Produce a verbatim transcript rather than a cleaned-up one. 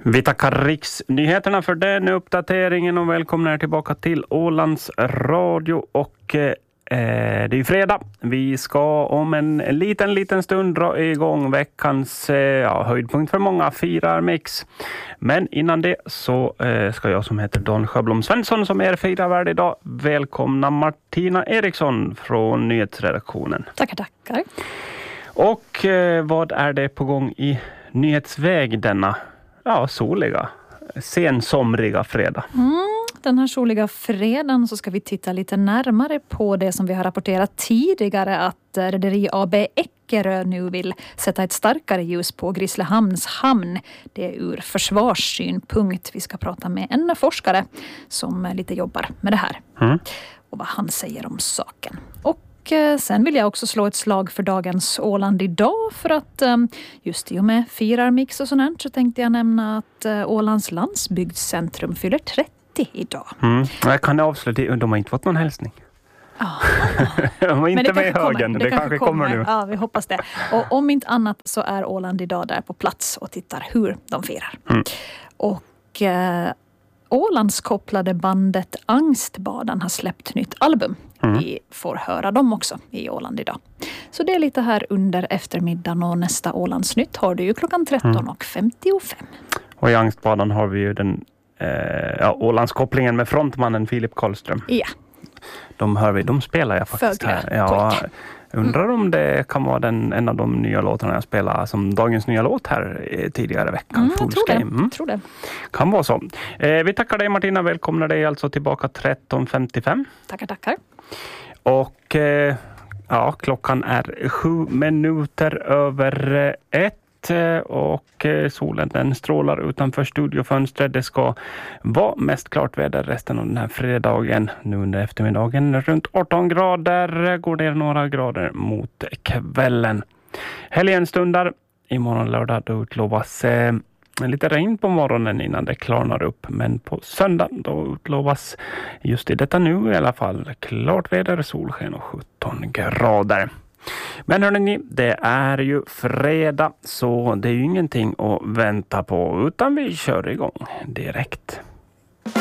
Vi tackar Riksnyheterna för den uppdateringen och välkomna tillbaka till Ålands Radio och eh, det är ju fredag. Vi ska om en liten, liten stund dra igång veckans eh, ja, höjdpunkt för många, Firar Mix. Men innan det så eh, ska jag som heter Don Sjöblom Svensson som är firarvärd idag välkomna Martina Eriksson från nyhetsredaktionen. Tackar, tackar. Och eh, vad är det på gång i nyhetsväg denna ja, soliga, sensomriga fredag? Mm, den här soliga fredagen så ska vi titta lite närmare på det som vi har rapporterat tidigare att rederi A B Eckerö nu vill sätta ett starkare ljus på Grisslehamns hamn. Det är ur försvarssynpunkt. Vi ska prata med en forskare som lite jobbar med det här mm. och vad han säger om saken. Och sen vill jag också slå ett slag för dagens Åland idag för att just i och med Firar Mix och sånt så tänkte jag nämna att Ålands landsbygdscentrum fyller trettio idag. Mm. Jag kan avsluta, de har inte fått någon hälsning. Ah. De var inte med i högen, det, det kanske, kanske kommer. kommer nu. Ja, vi hoppas det. Och om inte annat så är Åland idag där på plats och tittar hur de firar. Mm. Och eh, Ålandskopplade bandet Angstbadan har släppt nytt album. Mm. Vi får höra dem också i Åland idag. Så det är lite här under eftermiddagen och nästa Ålandsnytt har du ju klockan tretton och femtiofem. Och i Angstbadan har vi ju den eh, ja, Ålandskopplingen med frontmannen Filip Karlström. Ja. De hör vi, de spelar jag faktiskt Fögle, här. Ja, undrar om det kan vara den, en av de nya låtarna jag spelar som dagens nya låt här tidigare i veckan. Mm, jag tror det. Mm. tror det. Kan vara så. Eh, vi tackar dig Martina, välkomnar dig alltså tillbaka tretton femtiofem. Tackar, tackar. Och eh, ja, klockan är sju minuter över ett. Och solen den strålar utanför studiofönstret. Det ska vara mest klart väder resten av den här fredagen. Nu under eftermiddagen runt arton grader, går det några grader mot kvällen. Helgen stundar. Imorgon lördag då utlovas eh, lite regn på morgonen innan det klarnar upp. Men på söndag då utlovas just i detta nu i alla fall klart väder, solsken och sjutton grader. Men hörni, det är ju fredag så det är ju ingenting att vänta på utan vi kör igång direkt.